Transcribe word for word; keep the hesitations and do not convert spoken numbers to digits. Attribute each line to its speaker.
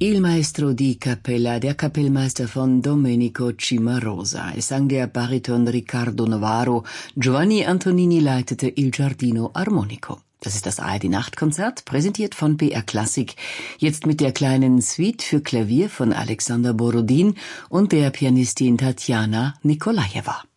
Speaker 1: Il Maestro di Cappella, der Kapellmeister von Domenico Cimarosa. Es sang der Bariton Riccardo Novaro. Giovanni Antonini leitete Il Giardino Armonico. Das ist das A R D-Nachtkonzert, präsentiert von B R Klassik. Jetzt mit der kleinen Suite für Klavier von Alexander Borodin und der Pianistin Tatjana Nikolajewa.